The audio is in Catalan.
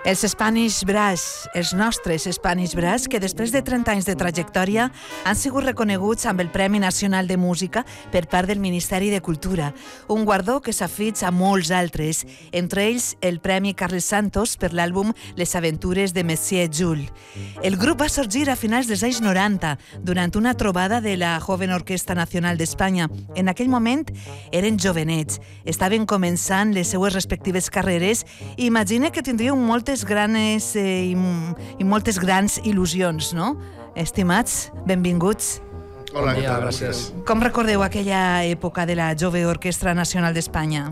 Els Spanish Brass, els nostres Spanish Brass, que després de 30 anys de trajectòria han sigut reconeguts amb el Premi Nacional de Música per part del Ministeri de Cultura, un guardó que s'afig a molts altres, entre ells el Premi Carles Santos per l'àlbum Les aventures de Monsieur Jules. El grup va sorgir a finals dels anys 90, durant una trobada de la Joven Orquestra Nacional d'Espanya. En aquell moment eren jovenets, estaven començant les seues respectives carreres i imagine que tindríeu moltes grans il·lusions, no? Estimats, benvinguts. Hola, què tal? Gràcies. Com recordeu aquella època de la Jove Orquestra Nacional d'Espanya?